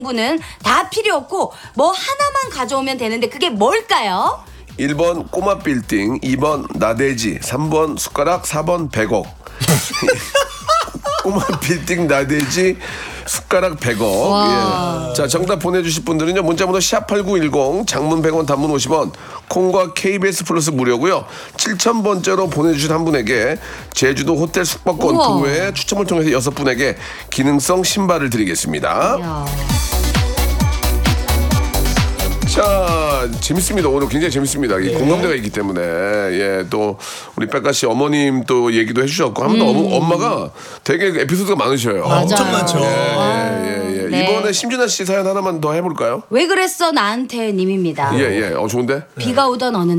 분은 다 필요 없고 뭐 하나만 가져오면 되는데 그게 뭘까요? 1번 꼬마 빌딩, 2번 나대지, 3번 숟가락, 4번 100억. 꼬마 빌딩, 나대지, 숟가락 100억. 예. 자, 정답 보내주실 분들은요, 문자번호 샵8910, 장문 100원, 단문 50원, 콩과 KBS 플러스 무료고요. 7000번째로 보내주신 한 분에게 제주도 호텔 숙박권 우와. 2회 추첨을 통해서 6분에게 기능성 신발을 드리겠습니다. 야. 자, 재밌습니다. 오늘 굉장히 재밌습니다. 이 공감대가 있기 때문에. 예, 또, 우리 백가 씨 어머님 또 얘기도 해주셨고, 한 번 더 엄마가 되게 에피소드가 많으셔요. 엄청 많죠. 예. 네. 이번에 심준아 씨 사연 하나만 더 해볼까요? 왜 그랬어 나한테 님입니다. 예. 좋은데? 비가 오던 어느